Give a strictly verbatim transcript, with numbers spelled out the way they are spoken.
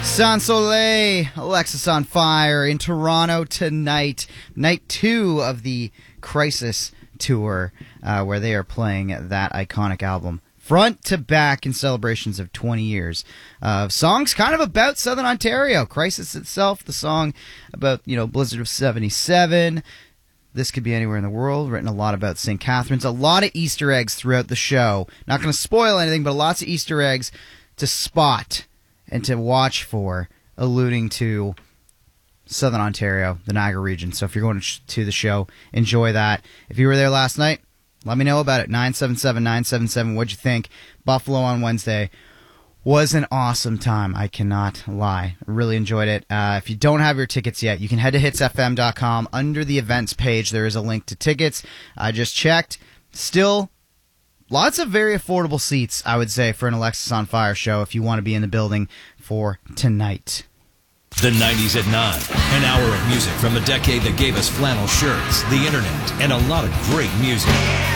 Sans-Soleil, Alexisonfire in Toronto tonight. Night two of the Crisis Tour, uh, where they are playing that iconic album front to back in celebrations of twenty years of songs kind of about Southern Ontario. Crisis itself, the song about, you know, Blizzard of seventy-seven. This Could Be Anywhere in the World, written a lot about Saint Catharines. A lot of Easter eggs throughout the show. Not going to spoil anything, but lots of Easter eggs to spot and to watch for, alluding to Southern Ontario, the Niagara region. So if you're going to the show, enjoy that. If you were there last night, let me know about it. nine seven seven, nine seven seven, what'd you think? Buffalo on Wednesday was an awesome time. I cannot lie. I really enjoyed it. Uh, if you don't have your tickets yet, you can head to hits f m dot com. Under the events page, there is a link to tickets. I just checked. Still, lots of very affordable seats, I would say, for an Alexisonfire show if you want to be in the building for tonight. The nineties at nine. An hour of music from the decade that gave us flannel shirts, the internet, and a lot of great music.